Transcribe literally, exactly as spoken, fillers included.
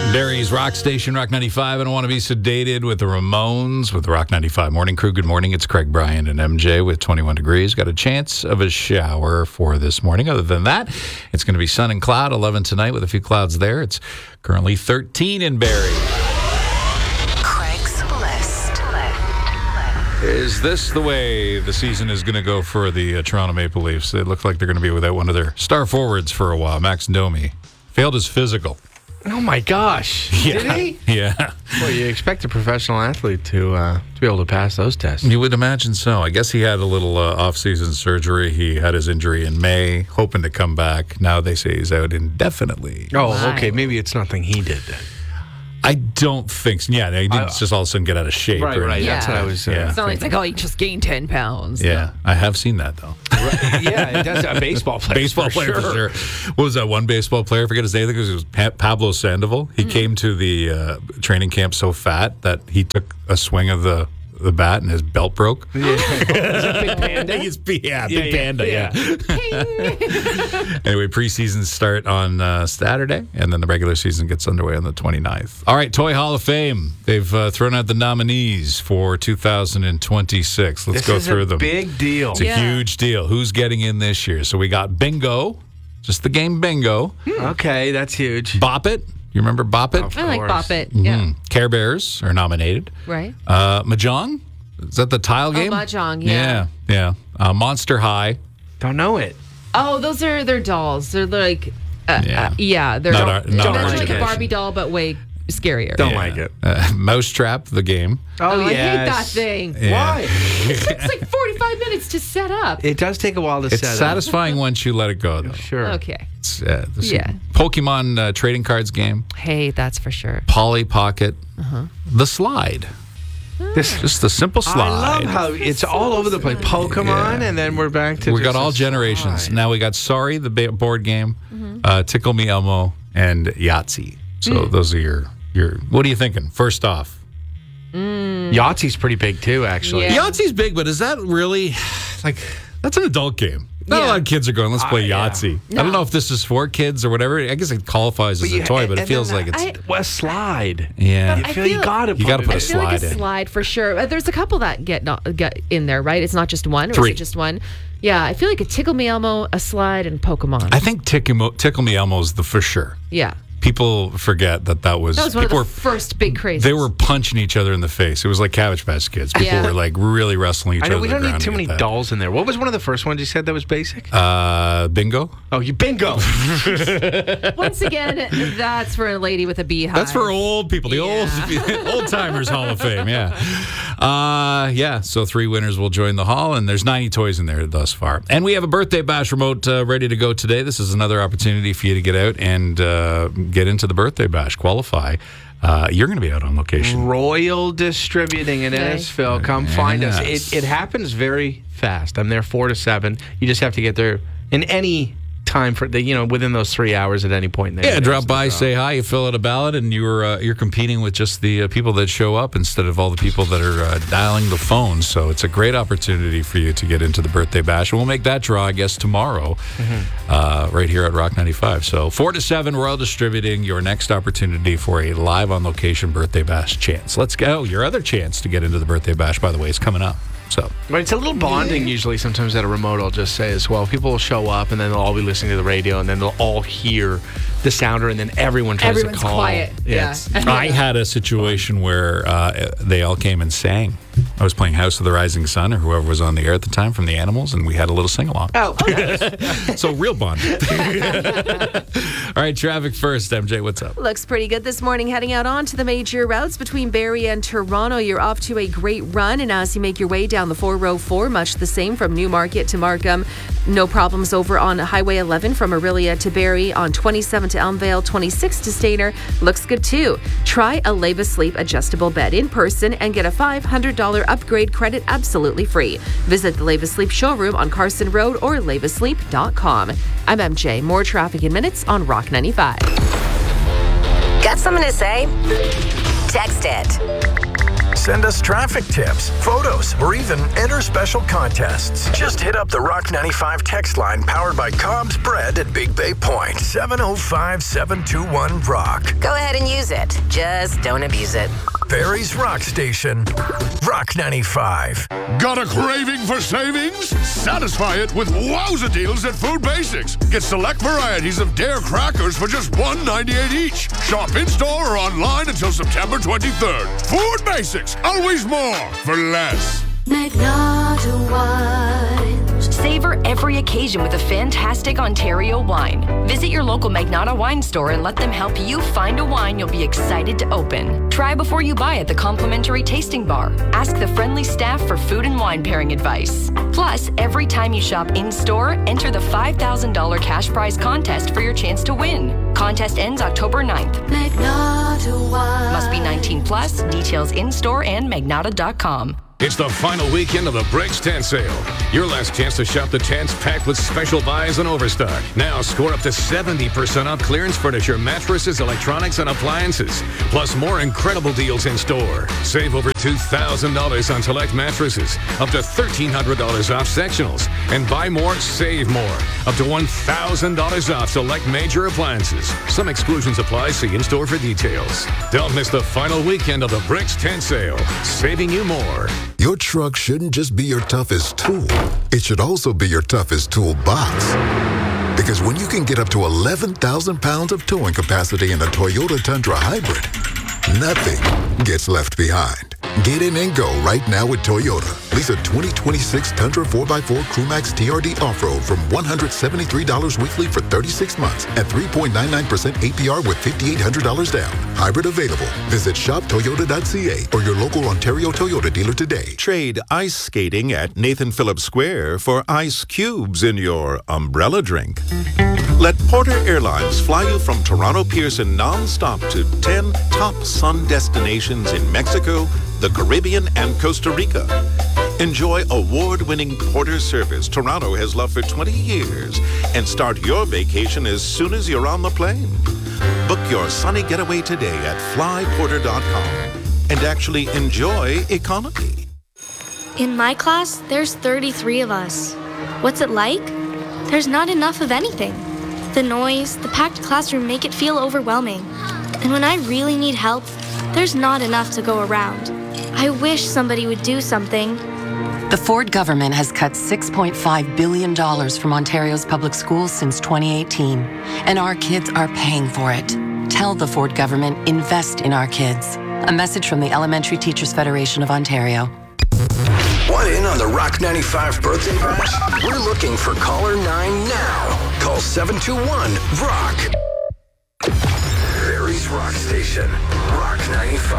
Barry's Rock Station, Rock ninety-five. I don't want to be sedated with the Ramones with the Rock ninety-five Morning Crew. Good morning. It's Craig, Brian, and M J with twenty-one degrees. Got a chance of a shower for this morning. Other than that, it's going to be sun and cloud. eleven tonight with a few clouds there. It's currently thirteen in Barrie. Craig's List. Is this the way the season is going to go for the uh, Toronto Maple Leafs? It looks like they're going to be without one of their star forwards for a while. Max Domi failed his physical. Oh, my gosh. Yeah. Did he? Yeah. Well, you expect a professional athlete to uh, to be able to pass those tests. You would imagine so. I guess he had a little uh, off-season surgery. He had his injury in May, hoping to come back. Now they say he's out indefinitely. Oh, Wow. okay. Maybe it's nothing he did then. I don't think so. Yeah, he didn't I- just all of a sudden get out of shape. Right, or right. anything. That's Yeah. what I was uh, Yeah. It's not like it's like, oh, he just gained ten pounds. Yeah, I have seen that, though. Right. Yeah, it does. A baseball player. Baseball for player, sure. for sure. What was that one baseball player? I forget his name. I think it was pa- Pablo Sandoval. He came to the uh, training camp so fat that he took a swing of the, the bat and his belt broke. Yeah. Is it Big Panda? He's, yeah, Yeah, Big yeah, Panda, yeah. yeah. Anyway, preseason start on uh, Saturday, and then the regular season gets underway on the twenty-ninth. All right, Toy Hall of Fame. They've uh, thrown out the nominees for two thousand twenty-six. Let's This go is through a them. big deal. It's a Yeah. huge deal. Who's getting in this year? So we got Bingo, just the game Bingo. Okay, that's huge. Bop It. You remember Bop It? Of I like course. Bop It. Yeah. Mm. Care Bears are nominated. Right? Uh, Mahjong? Is that the tile game? Mahjong, yeah. Yeah, yeah. Uh, Monster High. Don't know it. Oh, those are their dolls. They're like, uh, Yeah. yeah, uh, yeah they're Not our- not our imagine like a generation. Barbie doll, but way scarier. Don't Yeah. like it. Uh, Mousetrap, the game. Oh, I hate yes. that thing. Yeah. Why? It takes like forty-five minutes to set up. It does take a while to It's set up. satisfying once you let it go, though. Sure. Okay. It's, uh, this Yeah. Pokemon uh, trading cards game. Hey, that's for sure. Polly Pocket. Uh-huh. The slide. This, Just the simple slide. I love how it's all over the place. Pokemon, Yeah. and then we're back to we just got all a generations. slide. Now we got Sorry, the ba- board game, uh, Tickle Me Elmo, and Yahtzee. So those are your, your. What are you thinking? First off, Yahtzee's pretty big too, actually. Yeah. Yahtzee's big, but is that really like that's an adult game? Not a Yeah. lot of kids are going, let's play Uh, yeah. Yahtzee. I No. don't know if this is for kids or whatever. I guess it qualifies as But a you- toy, but it and feels then like it's. I- Well, a slide. yeah. You I feel, you feel- gotta put You gotta it put I a in. feel like slide a in. slide for sure. Uh, There's a couple that get not get in there, right? It's not just one, or Three. is it just one? Yeah, I feel like a Tickle Me Elmo, a slide, and Pokemon. I think Tickle, Mo- Tickle Me Elmo is the for sure. yeah, People forget that that was. that was one of people the were, first big crazes. They were punching each other in the face. It was like Cabbage Patch Kids. People Yeah. were like really wrestling each I other. know we to the don't need ground too to many get that. dolls in there. What was one of the first ones you said that was basic? Uh, bingo. oh, you bingo. Once again, that's for a lady with a beehive. That's for old people, the Yeah. old old timers Hall of Fame. Yeah, uh, yeah. So three winners will join the hall, and there's ninety toys in there thus far. And we have a birthday bash remote uh, ready to go today. This is another opportunity for you to get out and uh, get into the birthday bash, qualify. Uh, you're going to be out on location. Royal Distributing in Okay. Innisfil. Come find us. Yes. It, it happens very fast. I'm there four to seven. You just have to get there in any time for the you know within those three hours at any point. In the Yeah, day. drop by, So- say hi, you fill out a ballot, and you're uh, you're competing with just the uh, people that show up instead of all the people that are uh, dialing the phone. So it's a great opportunity for you to get into the birthday bash. And we'll make that draw, I guess, tomorrow, uh, right here at Rock ninety-five. So four to seven, Royal Distributing, your next opportunity for a live on location birthday bash chance. Let's go. Your other chance to get into the birthday bash, by the way, is coming up. So But it's a little bonding usually sometimes at a remote, I'll just say as well. People will show up and then they'll all be listening to the radio and then they'll all hear the sounder and then everyone tries Everyone's to call. quiet. Yeah. it's- I had a situation where uh, they all came and sang. I was playing House of the Rising Sun or whoever was on the air at the time from the Animals, and we had a little sing-along. Oh, So real bond. All right, traffic first. M J, what's up? Looks pretty good this morning. Heading out onto the major routes between Barrie and Toronto, you're off to a great run. And as you make your way down the four oh four, much the same from Newmarket to Markham. No problems over on Highway eleven from Aurelia to Barrie, on twenty-seven to Elmvale, twenty-six to Stayner. Looks good too. Try a Leva Sleep adjustable bed in person and get a five hundred dollars upgrade credit absolutely free. Visit the Leva Sleep showroom on Carson Road or leva sleep dot com. I'm M J. More traffic in minutes on Rock ninety-five. Got something to say? Text it. Send us traffic tips, photos, or even enter special contests. Just hit up the Rock ninety-five text line powered by Cobb's Bread at Big Bay Point. seven oh five, seven two one, rock. Go ahead and use it. Just don't abuse it. Barrie's Rock Station. Rock ninety-five. Got a craving for savings? Satisfy it with wowza deals at Food Basics. Get select varieties of Dare crackers for just one ninety-eight each. Shop in-store or online until September twenty-third. Food Basics. Always more for less. Magnata Wines. Savor every occasion with a fantastic Ontario wine. Visit your local Magnata wine store and let them help you find a wine you'll be excited to open. Try before you buy at the complimentary tasting bar. Ask the friendly staff for food and wine pairing advice. Plus, every time you shop in-store, enter the five thousand dollars cash prize contest for your chance to win. Contest ends October ninth. Magnata Wines. Must be nineteen plus. Details in-store and magnata dot com. It's the final weekend of the Bricks Tent Sale. Your last chance to shop the tents packed with special buys and overstock. Now score up to seventy percent off clearance furniture, mattresses, electronics, and appliances. Plus more incredible deals in store. Save over two thousand dollars on select mattresses. Up to thirteen hundred dollars off sectionals. And buy more, save more. Up to one thousand dollars off select major appliances. Some exclusions apply. See in-store for details. Don't miss the final weekend of the Bricks Tent Sale. Saving you more. Your truck shouldn't just be your toughest tool. It should also be your toughest toolbox. Because when you can get up to eleven thousand pounds of towing capacity in a Toyota Tundra Hybrid, nothing gets left behind. Get in and go right now with Toyota. Lease a twenty twenty-six Tundra four by four Crewmax T R D Off-Road from one hundred seventy-three dollars weekly for thirty-six months at three point nine nine percent A P R with five thousand eight hundred dollars down. Hybrid available. Visit shop toyota dot c a or your local Ontario Toyota dealer today. Trade ice skating at Nathan Phillips Square for ice cubes in your umbrella drink. Let Porter Airlines fly you from Toronto Pearson non-stop to ten top sun destinations in Mexico, the Caribbean, and Costa Rica. Enjoy award-winning Porter service Toronto has loved for twenty years and start your vacation as soon as you're on the plane. Book your sunny getaway today at fly porter dot com and actually enjoy economy. In my class, there's thirty-three of us. What's it like? There's not enough of anything. The noise, the packed classroom make it feel overwhelming. And when I really need help, there's not enough to go around. I wish somebody would do something. The Ford government has cut six point five billion dollars from Ontario's public schools since twenty eighteen, and our kids are paying for it. Tell the Ford government, invest in our kids. A message from the Elementary Teachers Federation of Ontario. Want in on the Rock ninety-five birthday bash? We're looking for caller nine now. Call seven two one, rock. Barrie's Rock Station, Rock ninety-five.